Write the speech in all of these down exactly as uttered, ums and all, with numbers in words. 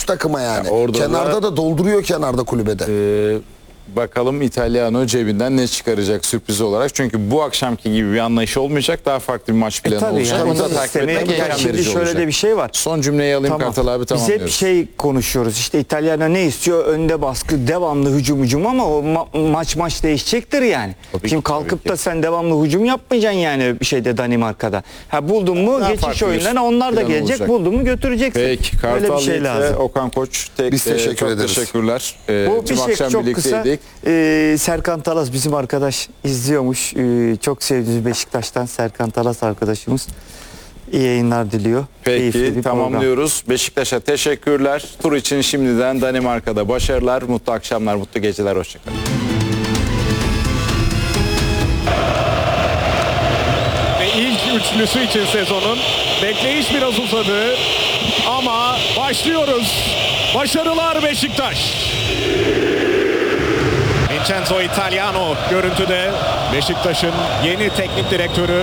üst takıma yani. Ya orada kenarda da, da dolduruyor kenarda kulübede. Ee, bakalım İtalyano cebinden ne çıkaracak sürpriz olarak. Çünkü bu akşamki gibi bir anlayış olmayacak. Daha farklı bir maç planı E, tabii olacak. yani, Onu da onu takip istemeye- etmek heyecan Şimdi verici şöyle olacak. de bir şey var. Son cümleyi alayım Tamam. Kartal abi, Biz tamamlıyoruz. hep şey konuşuyoruz. İşte İtalyanlar ne istiyor? Önde baskı, devamlı hücum hücum ama o ma- maç maç değişecektir yani. Tabii Şimdi ki, tabii kalkıp ki. da sen devamlı hücum yapmayacaksın yani bir şeyde Danimarka'da. Ha buldun mu Daha geçiş farklı bir oyunlarına onlar da plan gelecek. olacak. Buldun mu götüreceksin. Peki Kartal Öyle bir şey Yiğit'le lazım. Okan Koç. Tek, Biz teşekkür çok ederiz. teşekkürler. Ee, Bu bir tüm şey akşam çok kısa. birlikteydik. Ee, Serkan Talas bizim arkadaş izliyormuş. Ee, çok sevdiğimiz Beşiktaş'tan Serkan Talas arkadaşımız. İyi yayınlar diliyor. Keyifli Peki bir program. tamamlıyoruz. Beşiktaş'a teşekkürler. Tur için şimdiden Danimarka'da başarılar. Mutlu akşamlar, mutlu geceler. Hoşçakalın. Ve ilk üçlüsü için sezonun bekleyiş biraz uzadı ama başlıyoruz. Başarılar Beşiktaş. Vincenzo Italiano görüntüde, Beşiktaş'ın yeni teknik direktörü.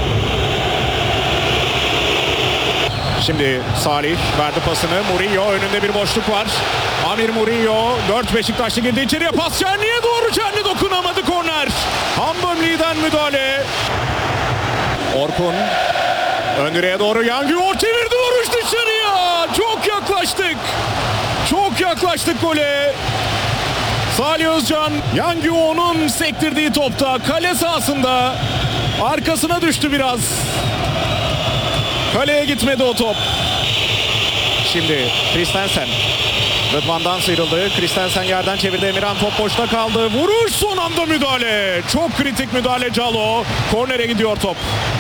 Şimdi Salih verdi pasını. Murillo önünde bir boşluk var. Amir Murillo, dört Beşiktaşlı girdi içeriye, pas Çerni'ye doğru. Çerni dokunamadı, korner. Hambömli'den müdahale. Orkun ön direğe doğru, Yangior çevirdi, vuruş dışarıya. Çok yaklaştık. Çok yaklaştık gole. Salih Özcan, Yangior'un sektirdiği topta kale sahasında arkasına düştü biraz. Kaleye gitmedi o top. Şimdi Christensen. Rıdvan'dan sıyrıldı. Christensen yerden çevirdi. Emirhan top boşta kaldı. Vuruş, son anda müdahale. Çok kritik müdahale Calo. Kornere gidiyor top.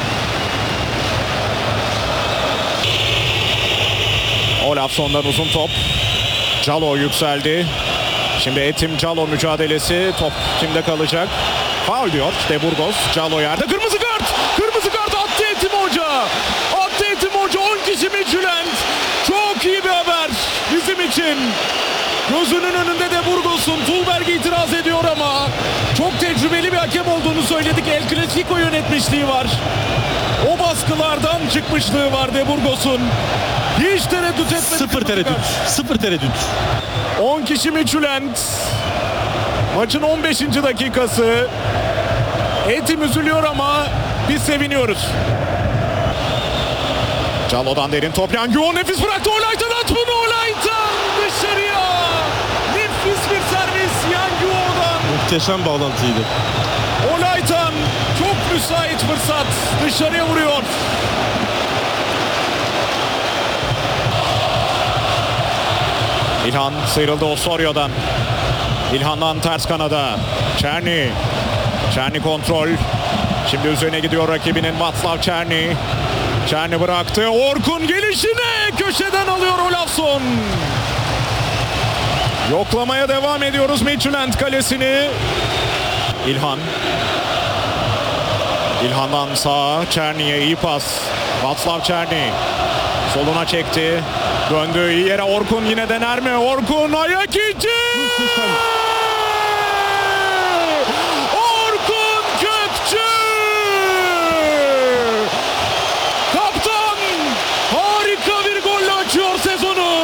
Olafson'dan uzun top. Calo yükseldi. Şimdi Etim Calo mücadelesi. Top kimde kalacak? Faul diyor De Burgos. Calo yerde. Kırmızı kart. Kırmızı kart attı Etim Hoca. Attı Etim Hoca. on kişi Midtjylland. Çok iyi bir haber bizim için. Gözünün önünde De Burgos'un. Tulberg itiraz ediyor ama çok tecrübeli bir hakem olduğunu söyledik. El Clasico yönetmişliği var. O baskılardan çıkmışlığı var De Burgos'un. Hiç tereddüt etmedi. Sıfır tereddüt. Sıfır tereddüt. on kişi Midtjylland. Maçın on beşinci dakikası. Etim üzülüyor ama biz seviniyoruz. Calo'dan derin top. Yangior nefis bıraktı. Olaytan at bunu. Olaytan dışarıya. Nefis bir servis Yangior'dan. Muhteşem bağlantıydı. Olaytan çok müsait fırsat. Dışarıya vuruyor. İlhan sıyrıldı Osorio'dan. İlhan'dan ters kanada. Çerni. Çerni kontrol. Şimdi üzerine gidiyor rakibinin Václav Černý. Černý bıraktı. Orkun gelişine köşeden alıyor Olafsson. Yoklamaya devam ediyoruz Midtjylland kalesini. İlhan. İlhan'dan sağa. Černy'e iyi pas. Václav Černý. Soluna çekti. Döndü iyi yere. Orkun yine dener mi? Orkun ayak içi. Orkun Kökçü. Kaptan harika bir golle açıyor sezonu.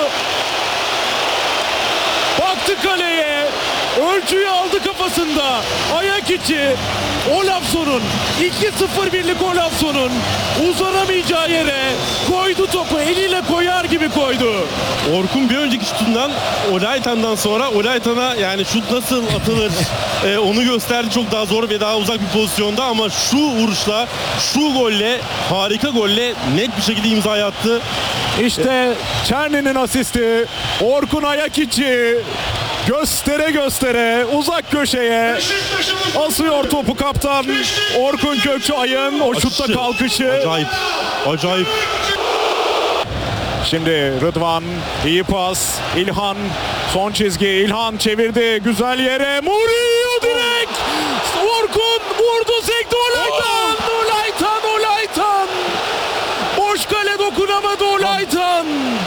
Baktı kaleye. Ölçüyü aldı kafasında. Ayak içi. Olafsson'un iki sıfır birlik Olafsson'un uzanamayacağı yere koydu topu. Eliyle koyar gibi koydu. Orkun bir önceki şutundan Olaytan'dan sonra Olaytan'a yani şut nasıl atılır e, onu gösterdi. Çok daha zor ve daha uzak bir pozisyonda ama şu vuruşla, şu golle, harika golle net bir şekilde imza attı. İşte Çerni'nin asisti. Orkun ayak içi. Göstere göstere uzak köşeye asıyor topu kaptan Orkun Kökçü Ay'ın o şutta Açısı. kalkışı. Acayip, acayip. Şimdi Rıdvan iyi pas. İlhan son çizgi. İlhan çevirdi güzel yere. Murillo direkt. Orkun vurdu sekti. Olaytan. Olaytan. Olaytan. Boş kale dokunamadı Olaytan.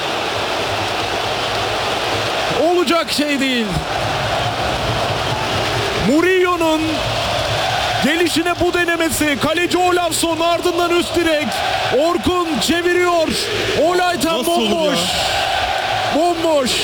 Olacak şey değil. Murillo'nun gelişine bu denemesi. Kaleci Olafsson ardından üst direk. Orkun çeviriyor. Olaytan Nasıl olur bomboş. ya? Bomboş.